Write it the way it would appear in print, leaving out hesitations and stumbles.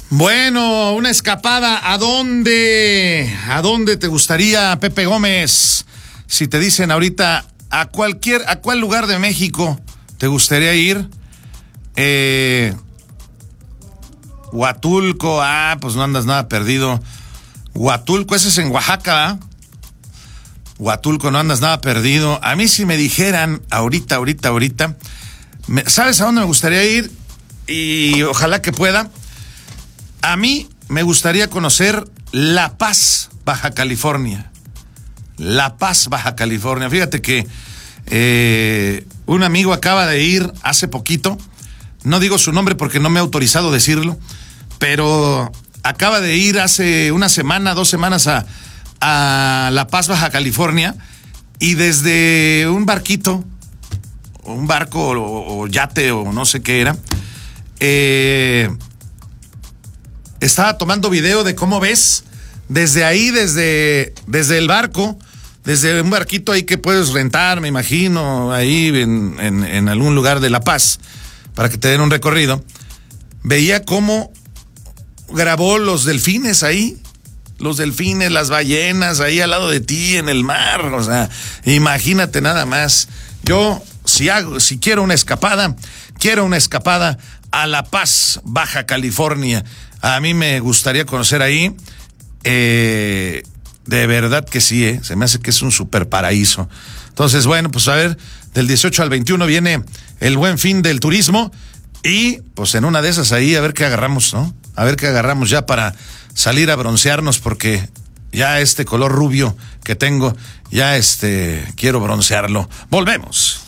Bueno, una escapada, ¿a dónde? ¿A dónde te gustaría, Pepe Gómez? Si te dicen ahorita, ¿a cuál lugar de México te gustaría ir? Huatulco, pues no andas nada perdido. Huatulco, ese es en Oaxaca, ¿eh? Huatulco, no andas nada perdido. A mí si me dijeran ahorita, ¿sabes a dónde me gustaría ir? Y ojalá que pueda. A mí me gustaría conocer La Paz, Baja California. La Paz, Baja California. Fíjate que un amigo acaba de ir hace poquito. No digo su nombre porque no me he autorizado decirlo, pero acaba de ir hace una semana, 2 semanas a La Paz, Baja California, y desde un barquito, un barco o yate o no sé qué era, estaba tomando video de cómo ves desde ahí, desde el barco, desde un barquito ahí que puedes rentar, me imagino, ahí en algún lugar de La Paz, para que te den un recorrido. Veía cómo grabó los delfines ahí, las ballenas ahí al lado de ti en el mar. O sea, imagínate nada más. Yo, si quiero una escapada a La Paz, Baja California. A mí me gustaría conocer ahí. De verdad que sí, se me hace que es un super paraíso. Entonces, bueno, pues a ver, del 18 al 21 viene el Buen Fin del turismo y pues en una de esas ahí a ver qué agarramos, ¿no? A ver qué agarramos ya para salir a broncearnos, porque ya este color rubio que tengo, ya quiero broncearlo. Volvemos.